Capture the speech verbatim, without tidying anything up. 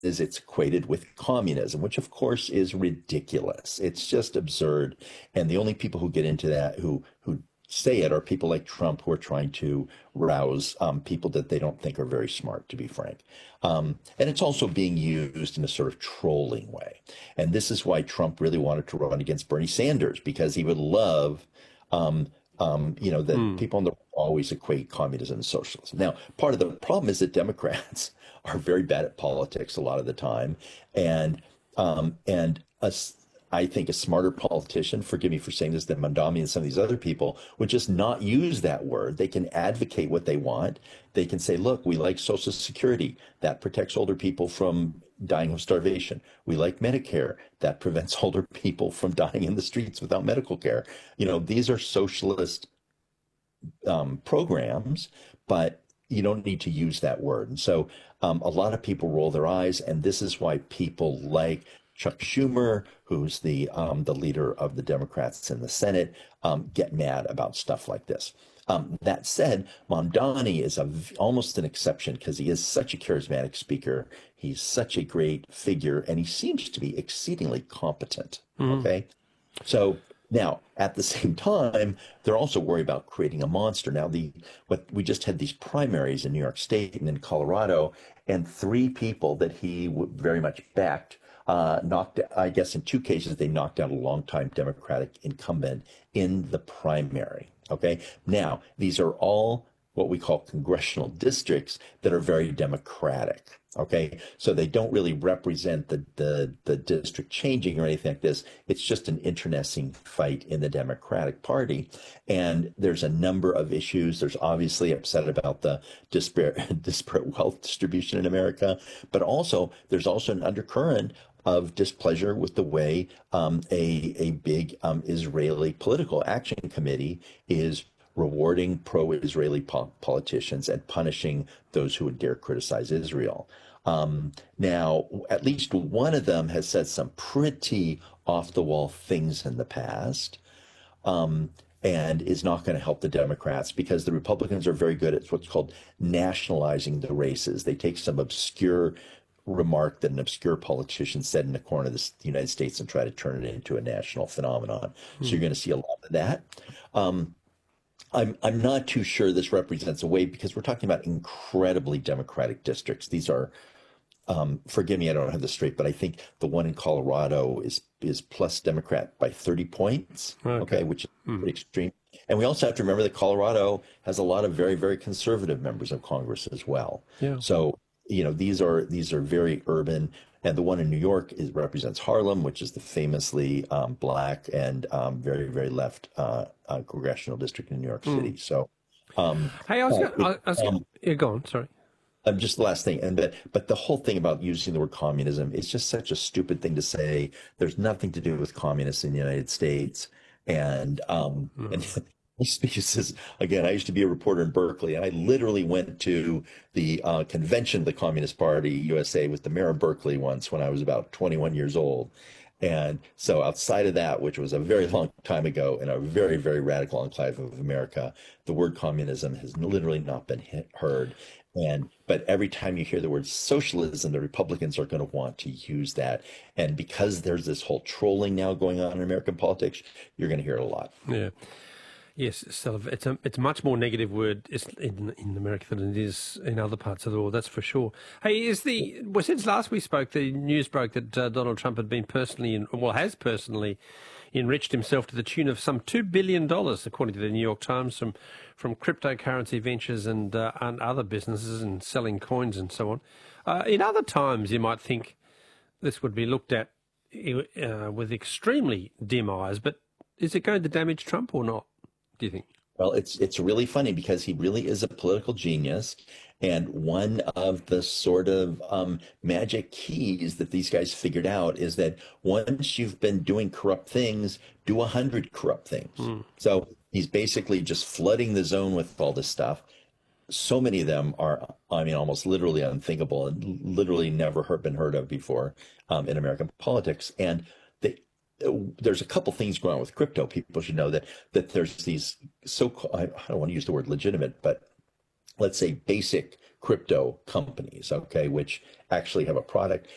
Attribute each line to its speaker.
Speaker 1: is it's equated with communism, which of course is ridiculous. It's just absurd. And the only people who get into that, who who say it, are people like Trump, who are trying to rouse um, people that they don't think are very smart, to be frank. Um, and it's also being used in a sort of trolling way. And this is why Trump really wanted to run against Bernie Sanders, because he would love, um, um, you know, that
Speaker 2: Mm.
Speaker 1: people on the always equate communism and socialism. Now, part of the problem is that Democrats are very bad at politics a lot of the time, and um, and us. I think a smarter politician, forgive me for saying this, than Mondami and some of these other people, would just not use that word. They can advocate what they want. They can say, look, we like Social Security. That protects older people from dying of starvation. We like Medicare. That prevents older people from dying in the streets without medical care. You know, these are socialist um, programs, but you don't need to use that word. And so um, a lot of people roll their eyes, and this is why people like Chuck Schumer, who's the um, the leader of the Democrats in the Senate, um, get mad about stuff like this. Um, that said, Mamdani is a, almost an exception because he is such a charismatic speaker. He's such a great figure, and he seems to be exceedingly competent.
Speaker 2: Mm.
Speaker 1: Okay, so now, at the same time, they're also worried about creating a monster. Now, the what we just had these primaries in New York State and in Colorado, and three people that he very much backed uh, knocked. I guess in two cases they knocked out a longtime Democratic incumbent in the primary. Okay, now these are all what we call congressional districts that are very Democratic. Okay, so they don't really represent the, the the district changing or anything like this. It's just an internecine fight in the Democratic Party, and there's a number of issues. There's obviously upset about the disparate disparate wealth distribution in America, but also there's also an undercurrent of displeasure with the way um, a a big um, Israeli political action committee is rewarding pro-Israeli po- politicians and punishing those who would dare criticize Israel. Um, now, at least one of them has said some pretty off-the-wall things in the past, um, and is not going to help the Democrats because the Republicans are very good at what's called nationalizing the races. They take some obscure remark that an obscure politician said in the corner of the United States and try to turn it into a national phenomenon. So
Speaker 2: Mm.
Speaker 1: you're going to see a lot of that. Um, I'm I'm not too sure this represents a way because we're talking about incredibly Democratic districts. These are, um, forgive me, I don't have this straight, but I think the one in Colorado is is plus Democrat by thirty points.
Speaker 2: Okay.
Speaker 1: Okay, which is
Speaker 2: Mm.
Speaker 1: pretty extreme. And we also have to remember that Colorado has a lot of very, very conservative members of Congress as well.
Speaker 2: Yeah.
Speaker 1: So, you know, these are these are very urban. And the one in New York is represents Harlem, which is the famously um, black and um, very, very left uh, uh, congressional district in New York
Speaker 2: Mm.
Speaker 1: City. So, um,
Speaker 2: Hey, I was
Speaker 1: uh,
Speaker 2: going.
Speaker 1: it,
Speaker 2: I was gonna,
Speaker 1: um,
Speaker 2: yeah, go on. Sorry.
Speaker 1: um, just the last thing, and but but the whole thing about using the word communism is just such a stupid thing to say. There's nothing to do with communists in the United States, and um, and
Speaker 2: Mm.
Speaker 1: he says again. I used to be a reporter in Berkeley, and I literally went to the uh, convention of the Communist Party U S A with the mayor of Berkeley once when I was about twenty-one years old. And so outside of that, which was a very long time ago in a very, very radical enclave of America, the word communism has literally not been hit, heard. And but every time you hear the word socialism, the Republicans are going to want to use that. And because there's this whole trolling now going on in American politics, you're going to hear it a lot.
Speaker 2: Yeah. Yes, so it's a it's a much more negative word in in America than it is in other parts of the world. That's for sure. Hey, is the well since last we spoke, the news broke that uh, Donald Trump had been personally, in, well, has personally enriched himself to the tune of some two billion dollars, according to the New York Times, from from cryptocurrency ventures and uh, and other businesses and selling coins and so on. Uh, in other times, you might think this would be looked at uh, with extremely dim eyes, but is it going to damage Trump or not, do you think?
Speaker 1: Well, it's it's really funny because he really is a political genius, and one of the sort of um, magic keys that these guys figured out is that once you've been doing corrupt things, do a hundred corrupt things.
Speaker 2: Mm.
Speaker 1: So he's basically just flooding the zone with all this stuff. So many of them are, I mean, almost literally unthinkable and literally never heard, been heard of before um, in American politics. And they, there's a couple things going on with crypto. People should know that that there's these so I don't want to use the word legitimate, but let's say basic crypto companies, okay, which actually have a product,